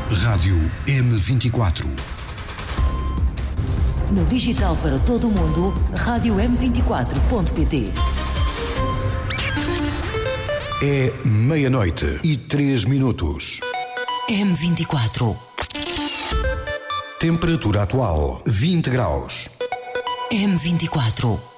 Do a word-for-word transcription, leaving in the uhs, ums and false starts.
Rádio M vinte e quatro. No digital para todo o mundo, rádio m vinte e quatro ponto pt. É meia-noite e três minutos. M vinte e quatro. Temperatura atual, vinte graus. M vinte e quatro.